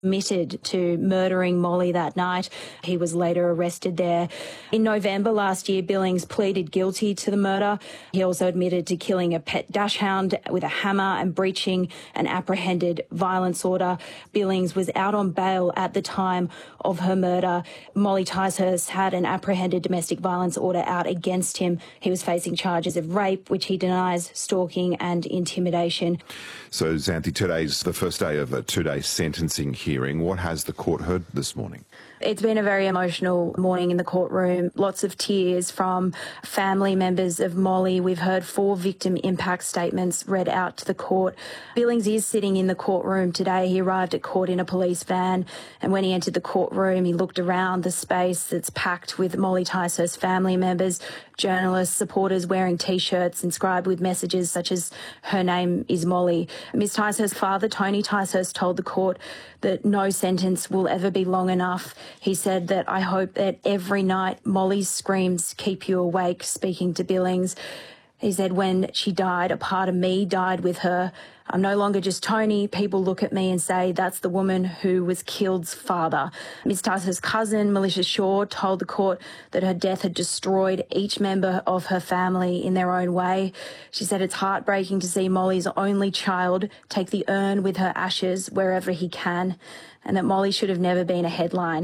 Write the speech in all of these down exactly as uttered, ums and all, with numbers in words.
admitted to murdering Molly that night. He was later arrested there. In November last year, Billings pleaded guilty to the murder. He also admitted to killing a pet dachshund with a hammer and breaching an apprehended violence order. Billings was out on bail at the time of her murder. Molly Ticehurst had an apprehended domestic violence order out against him. He was facing charges of rape, which he denies, stalking and intimidation. So, Xanthi, today's the first day of a two-day sentencing hearing. What has the court heard this morning? It's been a very emotional morning in the courtroom. Lots of tears from family members of Molly. We've heard four victim impact statements read out to the court. Billings is sitting in the courtroom today. He arrived at court in a police van, and when he entered the courtroom, he looked around the space that's packed with Molly Ticehurst's family members, journalists, supporters wearing T-shirts inscribed with messages such as "Her name is Molly." Miss Ticehurst's father, Tony Ticehurst, told the court that no sentence will ever be long enough. He said that, "I hope that every night Molly's screams keep you awake," speaking to Billings. He said, "When she died, a part of me died with her. I'm no longer just Tony. People look at me and say, that's the woman who was killed's father." Miss Ticehurst's cousin, Melissa Shaw, told the court that her death had destroyed each member of her family in their own way. She said it's heartbreaking to see Molly's only child take the urn with her ashes wherever he can, and that Molly should have never been a headline.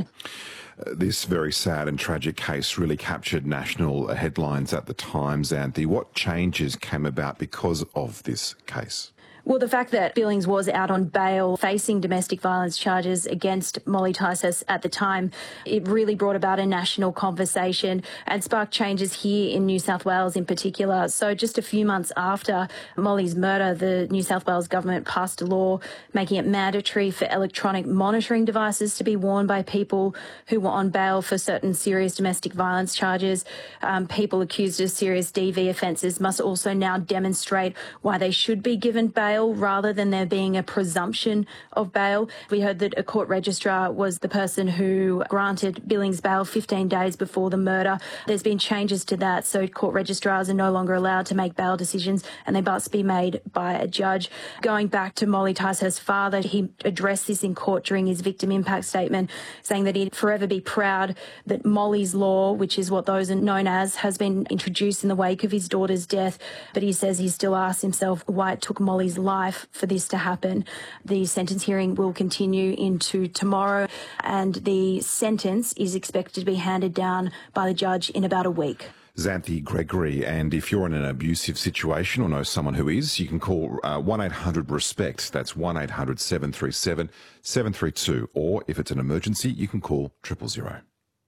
This very sad and tragic case really captured national headlines at the time, Xanthi. What changes came about because of this case? Well, the fact that Billings was out on bail facing domestic violence charges against Molly Ticehurst at the time, it really brought about a national conversation and sparked changes here in New South Wales in particular. So just a few months after Molly's murder, the New South Wales government passed a law making it mandatory for electronic monitoring devices to be worn by people who were on bail for certain serious domestic violence charges. Um, people accused of serious D V offences must also now demonstrate why they should be given bail rather than there being a presumption of bail. We heard that a court registrar was the person who granted Billings bail fifteen days before the murder. There's been changes to that, so court registrars are no longer allowed to make bail decisions and they must be made by a judge. Going back to Molly Ticehurst's father, he addressed this in court during his victim impact statement, saying that he'd forever be proud that Molly's Law, which is what those are known as, has been introduced in the wake of his daughter's death. But he says he still asks himself why it took Molly's life for this to happen. The sentence hearing will continue into tomorrow, and the sentence is expected to be handed down by the judge in about a week. Xanthi Gregory, and if you're in an abusive situation or know someone who is, you can call uh, one eight hundred RESPECT. That's one eight hundred seven three seven seven three two. Or if it's an emergency, you can call triple zero.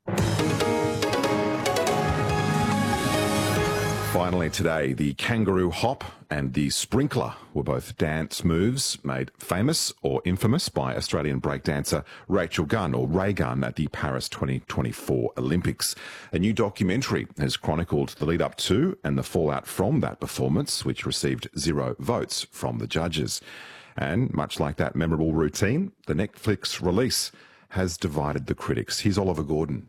Finally today, the kangaroo hop and the sprinkler were both dance moves made famous or infamous by Australian breakdancer Rachel Gunn, or Ray Gunn, at the Paris twenty twenty-four Olympics. A new documentary has chronicled the lead up to and the fallout from that performance, which received zero votes from the judges. And much like that memorable routine, the Netflix release has divided the critics. Here's Oliver Gordon.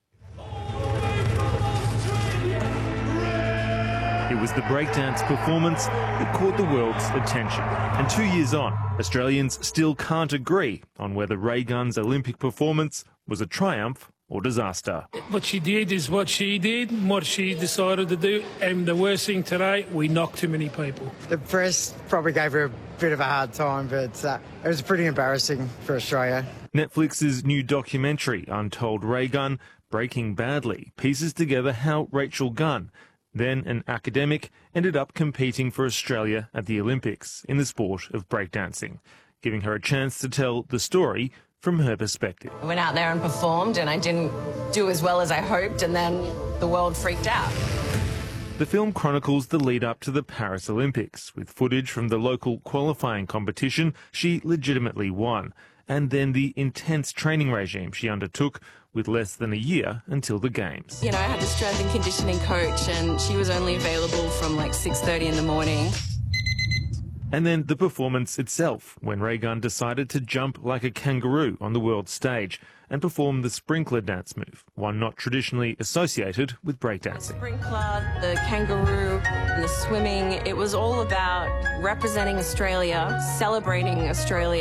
It was the breakdance performance that caught the world's attention. And two years on, Australians still can't agree on whether Ray Gunn's Olympic performance was a triumph or disaster. What she did is what she did, what she decided to do, and the worst thing today, we knocked too many people. The press probably gave her a bit of a hard time, but uh, it was pretty embarrassing for Australia. Netflix's new documentary, Untold Ray Gunn, Breaking Badly, pieces together how Rachel Gunn, then an academic, ended up competing for Australia at the Olympics in the sport of breakdancing, giving her a chance to tell the story from her perspective. I went out there and performed and I didn't do as well as I hoped, and then the world freaked out. The film chronicles the lead up to the Paris Olympics, with footage from the local qualifying competition she legitimately won, and then the intense training regime she undertook with less than a year until the Games. You know, I had the strength and conditioning coach and she was only available from like six thirty in the morning. And then the performance itself, when Ray Gunn decided to jump like a kangaroo on the world stage and perform the sprinkler dance move, one not traditionally associated with breakdancing. The sprinkler, the kangaroo, and the swimming, it was all about representing Australia, celebrating Australia,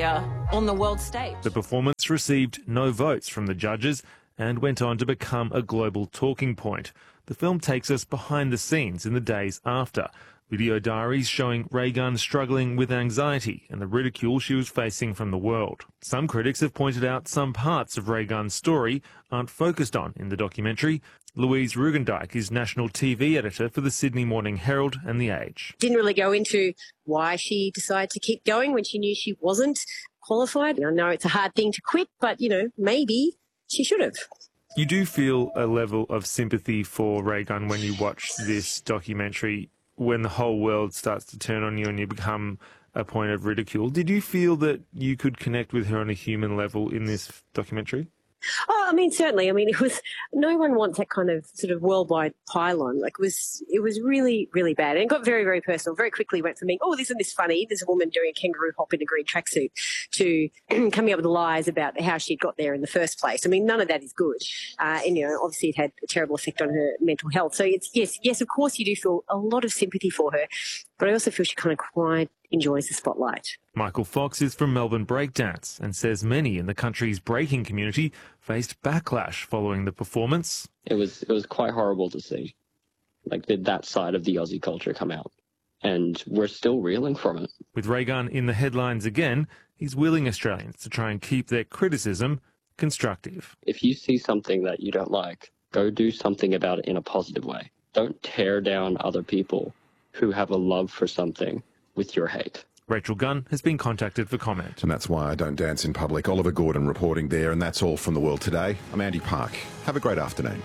on the world stage. The performance received no votes from the judges and went on to become a global talking point. The film takes us behind the scenes in the days after. Video diaries showing Ray Gunn struggling with anxiety and the ridicule she was facing from the world. Some critics have pointed out some parts of Ray Gunn's story aren't focused on in the documentary. Louise Rugendijk is national T V editor for the Sydney Morning Herald and The Age. Didn't really go into why she decided to keep going when she knew she wasn't qualified. I know it's a hard thing to quit, but, you know, maybe she should have. You do feel a level of sympathy for Ray Gunn when you watch this documentary, when the whole world starts to turn on you and you become a point of ridicule. Did you feel that you could connect with her on a human level in this documentary? Oh, I mean, certainly. I mean, it was, no one wants that kind of sort of worldwide pylon. Like, it was, it was really, really bad. And it got very, very personal. Very quickly went from being, oh, isn't this funny? There's a woman doing a kangaroo hop in a green tracksuit, to coming up with lies about how she'd got there in the first place. I mean, none of that is good. Uh, and, you know, obviously it had a terrible effect on her mental health. So it's, yes, yes, of course you do feel a lot of sympathy for her, but I also feel she kind of quite enjoys the spotlight. Michael Fox is from Melbourne Breakdance and says many in the country's breaking community faced backlash following the performance. It was it was quite horrible to see, like, the, that side of the Aussie culture come out, and we're still reeling from it. With Ray Gunn in the headlines again, he's willing Australians to try and keep their criticism constructive. If you see something that you don't like, go do something about it in a positive way. Don't tear down other people who have a love for something with your hate. Rachel Gunn has been contacted for comment. And that's why I don't dance in public. Oliver Gordon reporting there, and that's all from The World Today. I'm Andy Park. Have a great afternoon.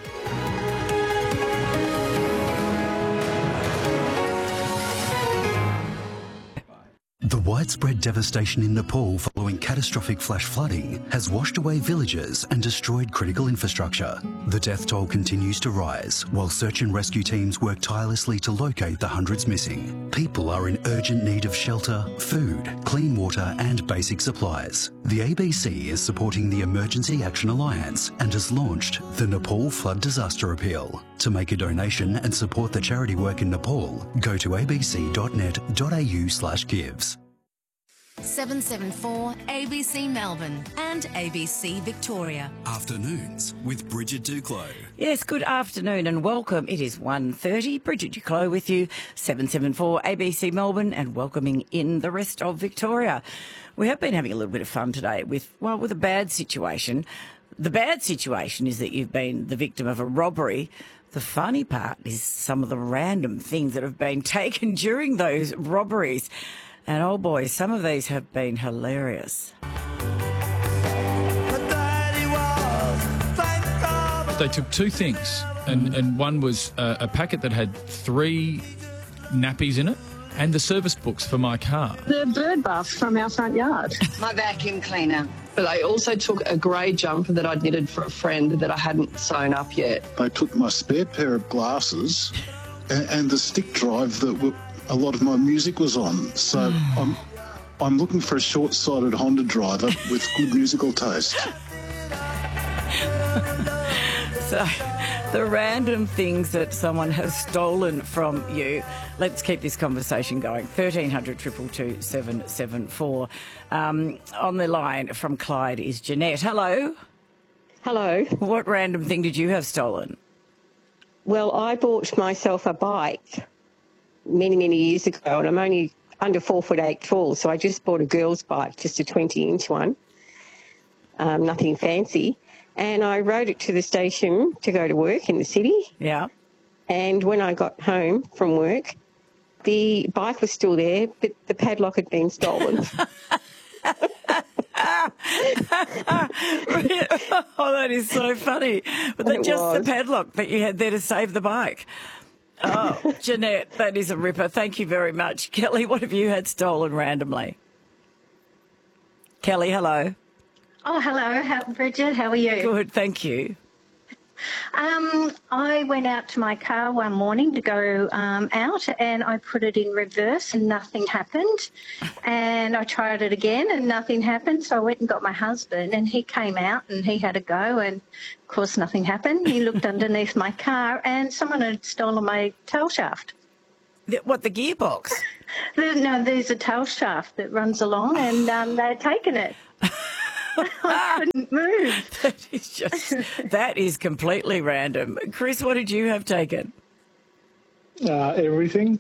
The widespread devastation in Nepal following catastrophic flash flooding has washed away villages and destroyed critical infrastructure. The death toll continues to rise while search and rescue teams work tirelessly to locate the hundreds missing. People are in urgent need of shelter, food, clean water and basic supplies. The A B C is supporting the Emergency Action Alliance and has launched the Nepal Flood Disaster Appeal. To make a donation and support the charity work in Nepal, go to abc.net.au slash gives. seven seven four A B C Melbourne and A B C Victoria. Afternoons with Bridget Duclos. Yes, good afternoon and welcome. It is one thirty. Bridget Duclos with you, seven seven four A B C Melbourne, and welcoming in the rest of Victoria. We have been having a little bit of fun today with, well, with a bad situation. The bad situation is that you've been the victim of a robbery. The funny part is some of the random things that have been taken during those robberies. And oh boy, some of these have been hilarious. They took two things, and, and one was uh, a packet that had three nappies in it and the service books for my car. The bird bath from our front yard. My vacuum cleaner. But I also took a grey jumper that I'd knitted for a friend that I hadn't sewn up yet. They took my spare pair of glasses and, and the stick drive that were, a lot of my music was on. So I'm, I'm looking for a short-sighted Honda driver with good musical taste. So, the random things that someone has stolen from you. Let's keep this conversation going. thirteen hundred, two two two, seven seven four. Um, on the line from Clyde is Jeanette. Hello. Hello. What random thing did you have stolen? Well, I bought myself a bike many, many years ago, and I'm only under four foot eight tall, so I just bought a girl's bike, just a twenty inch one, um, nothing fancy. And I rode it to the station to go to work in the city. Yeah. And when I got home from work, the bike was still there, but the padlock had been stolen. Oh, that is so funny. But then just was. The padlock that you had there to save the bike. Oh, Jeanette, that is a ripper. Thank you very much. Kelly, what have you had stolen randomly? Kelly, hello. Oh, hello, how, Bridget. How are you? Good, thank you. Um, I went out to my car one morning to go um, out, and I put it in reverse and nothing happened. And I tried it again and nothing happened. So I went and got my husband, and he came out and he had a go, and of course nothing happened. He looked underneath my car and someone had stolen my tail shaft. The, what, the gearbox? No, there's a tail shaft that runs along, and um, they'd taken it. I couldn't move. That is just, that is completely random. Chris, what did you have taken? Uh, everything.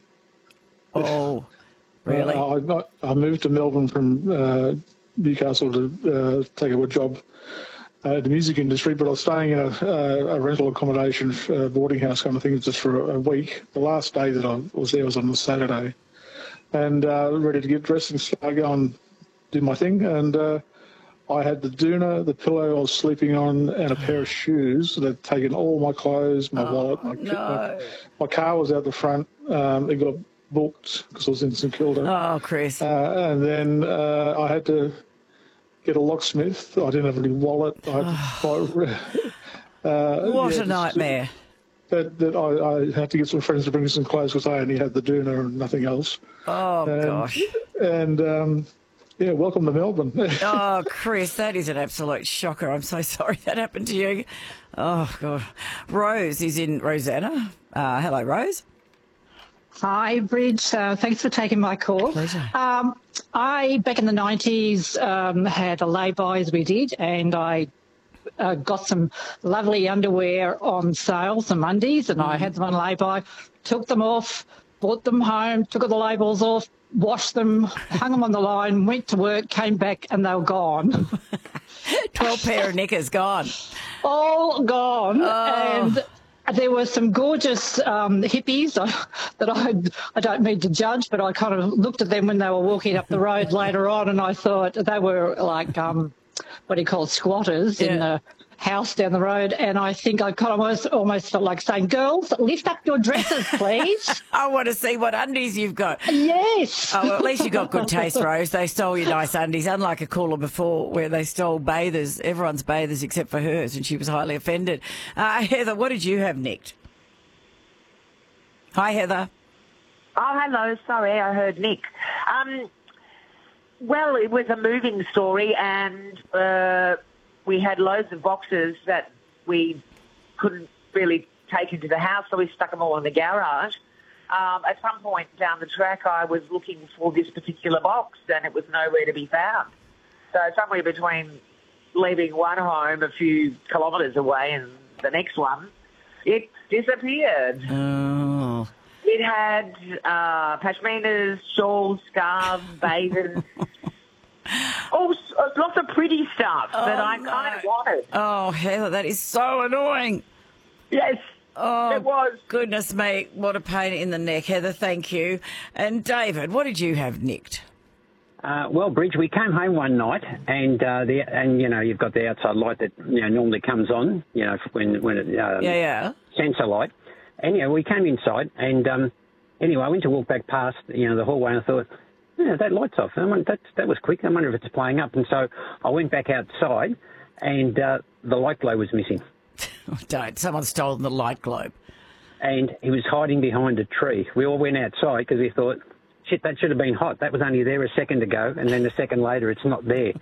Oh, really? Uh, I, got, I moved to Melbourne from uh, Newcastle to uh, take up a job uh, in the music industry, but I was staying in a, uh, a rental accommodation, uh, boarding house kind of thing, just for a, a week. The last day that I was there was on a Saturday, and uh, ready to get dressed and start go and do my thing. And uh, I had the doona, the pillow I was sleeping on, and a pair of shoes that had taken all my clothes, my oh, wallet. My, no. my, my car was out the front. Um, it got booked because I was in St Kilda. Oh, Chris. Uh, and then uh, I had to get a locksmith. I didn't have any wallet. I had to buy, uh, what yeah, a nightmare. That, that I, I had to get some friends to bring me some clothes because I only had the doona and nothing else. Oh, and, gosh. And, um, yeah, welcome to Melbourne. Oh, Chris, that is an absolute shocker. I'm so sorry that happened to you. Oh, God. Rose is in Rosanna. Uh, hello, Rose. Hi, Bridge. Uh, thanks for taking my call. Pleasure. Um, I, back in the nineties, um, had a lay-by, as we did, and I uh, got some lovely underwear on sale, some undies, and mm. I had them on lay-by, took them off, brought them home, took all the labels off, washed them, hung them on the line, went to work, came back, and they were gone. twelve pair of knickers gone. All gone. Oh. And there were some gorgeous um, hippies uh, that I I don't mean to judge, but I kind of looked at them when they were walking up the road later on, and I thought they were like, um, what do you call it, squatters yeah. in the house down the road. And I think I kind of almost, almost felt like saying, girls, lift up your dresses, please. I want to see what undies you've got. Yes. Oh, well, at least you got good taste, Rose. They stole your nice undies, unlike a caller before where they stole bathers, everyone's bathers except for hers, and she was highly offended. Uh, Heather, what did you have nicked? Hi, Heather. Oh, hello. Sorry, I heard Nick. Um, well, it was a moving story, and uh, we had loads of boxes that we couldn't really take into the house, so we stuck them all in the garage. Um, at some point down the track, I was looking for this particular box, and it was nowhere to be found. So somewhere between leaving one home a few kilometres away and the next one, it disappeared. Oh. It had uh, pashminas, shawls, scarves, bathers, all lots of pretty stuff oh, that I no. kind of wanted. Oh, Heather, that is so annoying. Yes, oh, it was. Goodness me, what a pain in the neck, Heather, thank you. And David, what did you have nicked? Uh, well, Bridge, we came home one night, and uh, the and you know you've got the outside light that you know normally comes on, you know when when it um, yeah yeah sensor light. Anyway, we came inside, and um, anyway, I went to walk back past you know the hallway, and I thought, yeah, that light's off. I mean, that that was quick. I wonder if it's playing up. And so I went back outside, and uh, the light globe was missing. Oh, don't! Someone's stolen the light globe. And he was hiding behind a tree. We all went outside because we thought, shit, that should have been hot. That was only there a second ago, and then a second later, it's not there.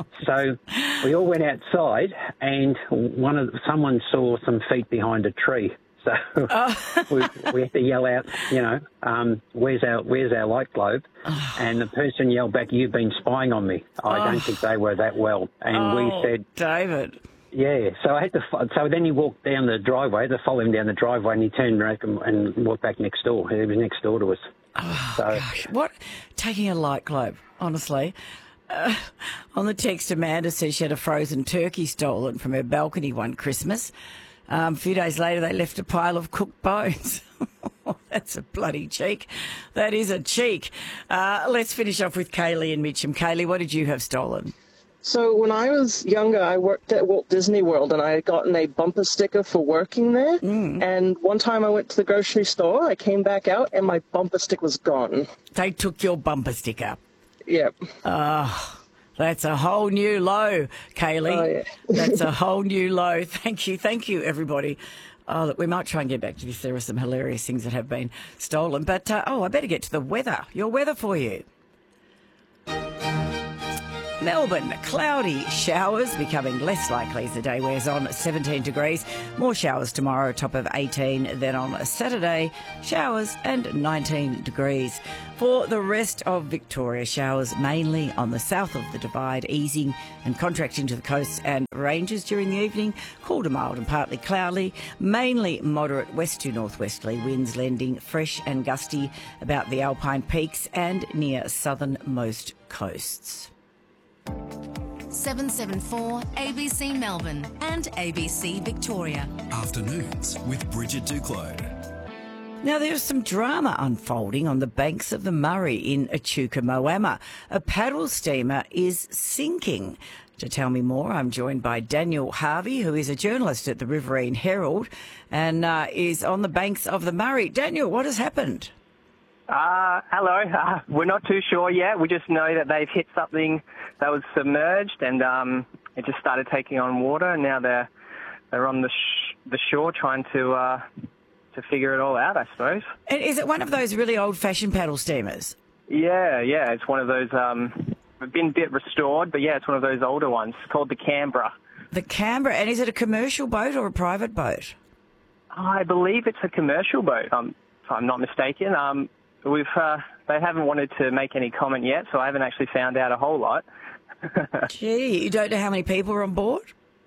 So we all went outside, and one of someone saw some feet behind a tree. So oh. we, we had to yell out, you know, um, where's our where's our light globe? Oh. And the person yelled back, you've been spying on me. I oh. don't think they were that well. And oh, we said, David. Yeah, so I had to. So then he walked down the driveway. To follow him down the driveway, and he turned around and walked back next door. He was next door to us. Oh, so, gosh. What? Taking a light globe, honestly. Uh, on the text, Amanda says she had a frozen turkey stolen from her balcony one Christmas. Um, a few days later, they left a pile of cooked bones. That's a bloody cheek. That is a cheek. Uh, let's finish off with Kaylee and Mitcham. Kaylee, what did you have stolen? So when I was younger, I worked at Walt Disney World, and I had gotten a bumper sticker for working there. Mm. And one time I went to the grocery store, I came back out, and my bumper sticker was gone. They took your bumper sticker? Yep. Oh, that's a whole new low, Kaylee. Oh, yeah. That's a whole new low. Thank you. Thank you, everybody. Oh, look, we might try and get back to this. There are some hilarious things that have been stolen. But, uh, oh, I better get to the weather. Your weather for you. Melbourne, cloudy, showers becoming less likely as the day wears on, seventeen degrees. More showers tomorrow, top of eighteen. Then on Saturday, showers and nineteen degrees. For the rest of Victoria, showers mainly on the south of the Divide, easing and contracting to the coasts and ranges during the evening. Cool to mild and partly cloudy. Mainly moderate west to northwesterly winds, lending fresh and gusty about the Alpine peaks and near southernmost coasts. seven seven four A B C Melbourne and A B C Victoria. Afternoons with Bridget Duclos. Now, there's some drama unfolding on the banks of the Murray in Echuca Moama. A paddle steamer is sinking. To tell me more, I'm joined by Daniel Harvey, who is a journalist at the Riverine Herald and uh, is on the banks of the Murray. Daniel, what has happened? Uh, hello. Uh, we're not too sure yet. We just know that they've hit something that was submerged and um, it just started taking on water, and now they're they're on the sh- the shore trying to uh, to figure it all out, I suppose. And is it one of those really old-fashioned paddle steamers? Yeah, yeah. It's one of those. Um, it's been a bit restored, but yeah, it's one of those older ones. It's called the Canberra. The Canberra, and is it a commercial boat or a private boat? I believe it's a commercial boat. Um, if I'm not mistaken. Um, we've uh, they haven't wanted to make any comment yet, so I haven't actually found out a whole lot. Gee, you don't know how many people are on board?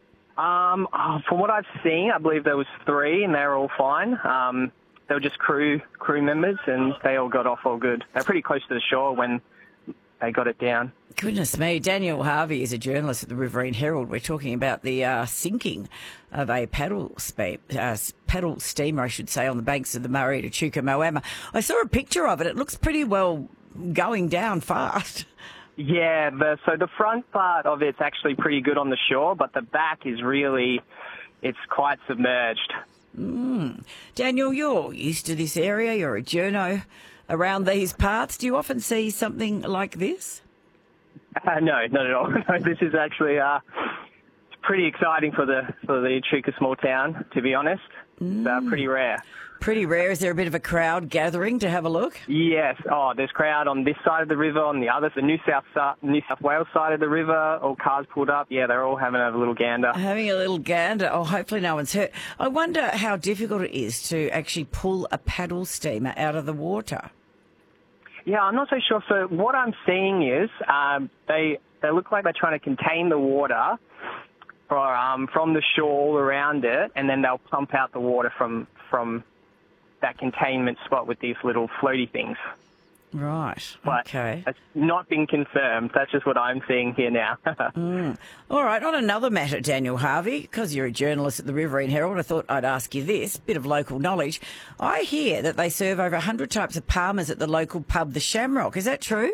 Um, oh, from what I've seen, I believe there was three, and they were all fine. Um, they were just crew crew members, and they all got off all good. They're pretty close to the shore when they got it down. Goodness me. Daniel Harvey is a journalist at the Riverine Herald. We're talking about the uh, sinking of a paddle, spe- uh, paddle steamer, I should say, on the banks of the Murray at Echuca Moama. I saw a picture of it. It looks pretty well going down fast. Yeah, the, so the front part of it's actually pretty good on the shore, but the back is really, it's quite submerged. Mm. Daniel, you're used to this area. You're a journo around these parts. Do you often see something like this? Uh, no, not at all. No, this is actually uh, it's pretty exciting for the for the Echuca small town, to be honest. Mm. It's uh, pretty rare. Pretty rare. Is there a bit of a crowd gathering to have a look? Yes. Oh, there's crowd on this side of the river, on the other, the New South New South Wales side of the river. All cars pulled up. Yeah, they're all having a little gander. Having a little gander. Oh, hopefully no one's hurt. I wonder how difficult it is to actually pull a paddle steamer out of the water. Yeah, I'm not so sure. So what I'm seeing is um, they they look like they're trying to contain the water for, um, from the shore all around it, and then they'll pump out the water from from that containment spot with these little floaty things. Right. But okay. It's not been confirmed. That's just what I'm seeing here now. mm. All right. On another matter, Daniel Harvey, because you're a journalist at the Riverine Herald, I thought I'd ask you this, bit of local knowledge. I hear that they serve over one hundred types of palmers at the local pub, the Shamrock. Is that true?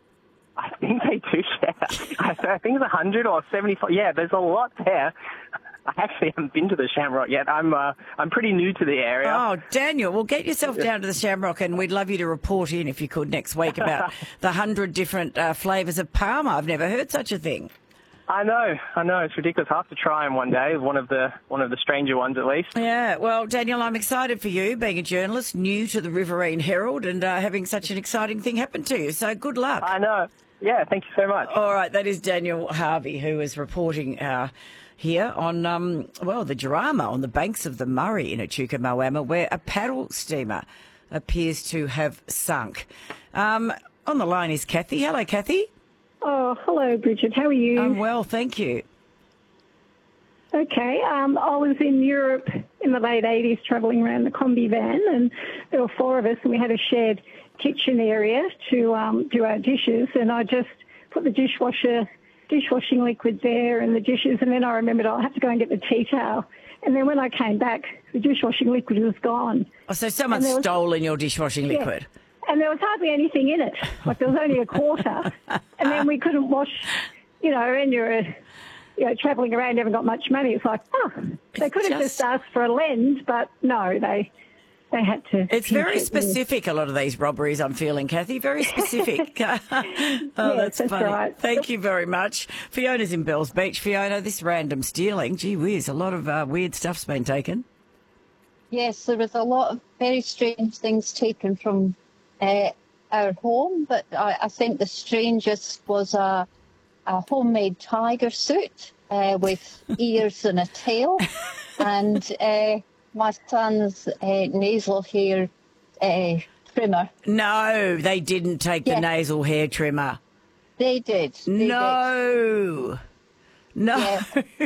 I think they do, yeah. I think it's one hundred or seventy-five. Yeah, there's a lot there. I actually haven't been to the Shamrock yet. I'm uh, I'm pretty new to the area. Oh, Daniel, well, get yourself down to the Shamrock, and we'd love you to report in, if you could, next week about the hundred different uh, flavours of Palmer. I've never heard such a thing. I know, I know. It's ridiculous. I have to try them one day, one of the one of the stranger ones at least. Yeah, well, Daniel, I'm excited for you, being a journalist, new to the Riverine Herald, and uh, having such an exciting thing happen to you. So good luck. I know. Yeah, thank you so much. All right, that is Daniel Harvey, who is reporting uh, here on, um, well, the drama on the banks of the Murray in Echuca Moama, where a paddle steamer appears to have sunk. Um, on the line is Kathy. Hello, Kathy. Oh, hello, Bridget. How are you? I'm well, thank you. Okay. Um, I was in Europe in the late eighties travelling around the combi van, and there were four of us, and we had a shared kitchen area to um, do our dishes, and I just put the dishwasher, dishwashing liquid there and the dishes, and then I remembered I had to go and get the tea towel. And then when I came back, the dishwashing liquid was gone. Oh, so someone was, stolen your dishwashing yeah, liquid? And there was hardly anything in it. Like, there was only a quarter. And then we couldn't wash, you know, and you're, uh, you know, travelling around, you haven't got much money. It's like, oh, they could have just... just asked for a lens, but no, they... They had to. It's very specific, a lot of these robberies, I'm feeling, Kathy. Very specific. oh, yes, that's, that's funny. Right. Thank you very much. Fiona's in Bells Beach. Fiona, this random stealing, gee whiz, a lot of uh, weird stuff's been taken. Yes, there was a lot of very strange things taken from uh, our home, but I, I think the strangest was a, a homemade tiger suit uh, with ears and a tail, and uh, my son's uh, nasal hair uh, trimmer. No, they didn't take Yeah. the nasal hair trimmer. They did. They no. did. No. Yeah.